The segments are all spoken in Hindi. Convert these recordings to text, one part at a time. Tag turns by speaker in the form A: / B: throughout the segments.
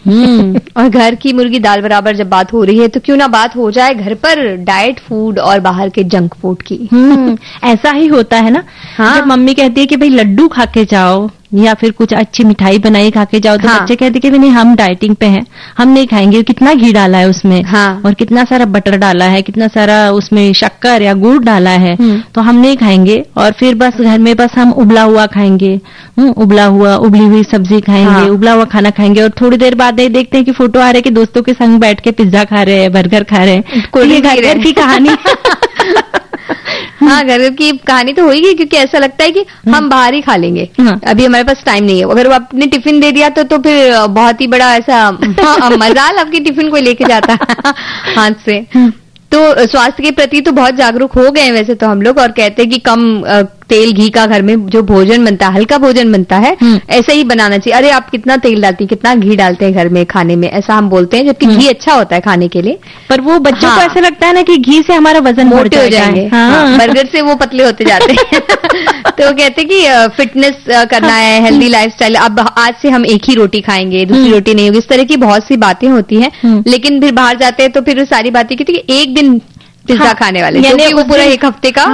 A: और घर की मुर्गी दाल बराबर जब बात हो रही है तो क्यों ना बात हो जाए घर पर डाइट फूड और बाहर के जंक फूड की।
B: ऐसा ही होता है ना। हाँ? जब मम्मी कहती है कि भाई लड्डू खा के जाओ या फिर कुछ अच्छी मिठाई बनाई खा के जाओ, तो बच्चे कहते कि नहीं हम डाइटिंग पे हैं, हम नहीं खाएंगे। कितना घी डाला है उसमें, और कितना सारा बटर डाला है, कितना सारा उसमें शक्कर या गुड़ डाला है, तो हम नहीं खाएंगे। और फिर बस घर में बस हम उबला हुआ खाएंगे, उबली हुई सब्जी खाएंगे, उबला हुआ खाना खाएंगे। और थोड़ी देर बाद देखते हैं कि फोटो आ रहे कि दोस्तों के संग बैठ के पिज्जा खा रहे हैं, बर्गर खा रहे हैं। कोई घर की कहानी।
A: हाँ, घर की कहानी तो होगी, क्योंकि ऐसा लगता है कि हम बाहर ही खा लेंगे, अभी हमारे पास टाइम नहीं है। अगर वो आपने टिफिन दे दिया तो फिर बहुत ही बड़ा ऐसा मजाल आपकी टिफिन कोई लेके जाता हाथ से। तो स्वास्थ्य के प्रति तो बहुत जागरूक हो गए हैं वैसे तो हम लोग, और कहते हैं कि कम तेल घी का घर में जो भोजन बनता है, हल्का भोजन बनता है, ऐसे ही बनाना चाहिए। अरे आप कितना तेल डालती हैं, कितना घी डालते हैं घर में खाने में, ऐसा हम बोलते हैं, जबकि घी अच्छा होता है खाने के लिए।
B: पर वो बच्चों को ऐसा लगता है ना कि घी से हमारा वजन
A: मोटे हो जाएंगे, बर्गर से वो पतले होते जाते हैं। तो वो कहते हैं कि फिटनेस करना है, हेल्दी लाइफस्टाइल, अब आज से हम एक ही रोटी खाएंगे, दूसरी रोटी नहीं होगी, इस तरह की बहुत सी बातें होती हैं। लेकिन फिर बाहर जाते हैं तो फिर सारी बातें कहती है एक दिन पिज्जा खाने वाले, क्योंकि वो पूरा एक हफ्ते का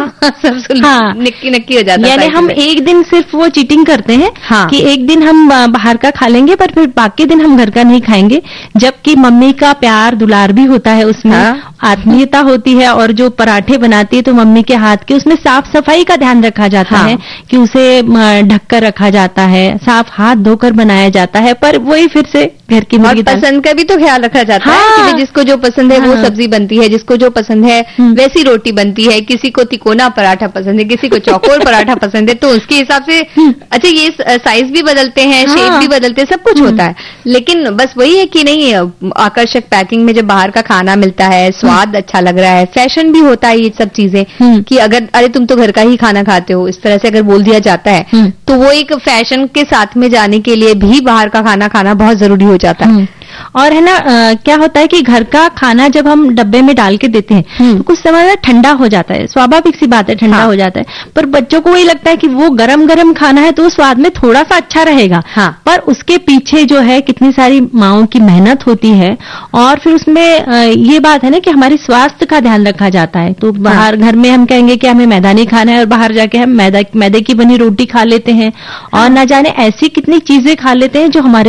A: सब नक्की हो जाता है।
B: यानी हम एक दिन सिर्फ वो चीटिंग करते हैं कि एक दिन हम बाहर का खा लेंगे, पर फिर बाकी दिन हम घर का नहीं खाएंगे। जबकि मम्मी का प्यार दुलार भी होता है उसमें, आत्मीयता होती है। और जो पराठे बनाती है तो मम्मी के हाथ के, उसमें साफ सफाई का ध्यान रखा जाता है कि उसे ढककर रखा जाता है, साफ हाथ धोकर बनाया जाता है। पर वही फिर से घर की मुर्गी
A: पसंद का भी तो ख्याल रखा जाता है कि जिसको जो पसंद है वो सब्जी बनती है, जिसको जो पसंद है वैसी रोटी बनती है। किसी को तिकोना पराठा पसंद है, किसी को चौकोर पराठा पसंद है, तो उसके हिसाब से अच्छा ये साइज भी बदलते हैं, शेप भी बदलते हैं, सब कुछ होता है। लेकिन बस वही है कि नहीं, आकर्षक पैकिंग में जब बाहर का खाना मिलता है, स्वाद अच्छा लग रहा है, फैशन भी होता है, ये सब चीजें कि अगर अरे तुम तो घर का ही खाना खाते हो, इस तरह से अगर बोल दिया जाता है तो वो एक फैशन के साथ में जाने के लिए भी बाहर का खाना खाना बहुत जरूरी हो जाता है।
B: और है ना क्या होता है कि घर का खाना जब हम डब्बे में डाल के देते हैं तो कुछ समय में ठंडा हो जाता है, स्वाभाविक सी बात है, ठंडा हो जाता है। पर बच्चों को वही लगता है कि वो गरम गरम खाना है तो स्वाद में थोड़ा सा अच्छा रहेगा। पर उसके पीछे जो है कितनी सारी माओं की मेहनत होती है। और फिर उसमें ये बात है ना कि हमारे स्वास्थ्य का ध्यान रखा जाता है। तो बाहर घर में हम कहेंगे कि हमें मैदा नहीं खाना है, और बाहर जाके हम मैदे की बनी रोटी खा लेते हैं, और ना जाने ऐसी कितनी चीजें खा लेते हैं जो हमारे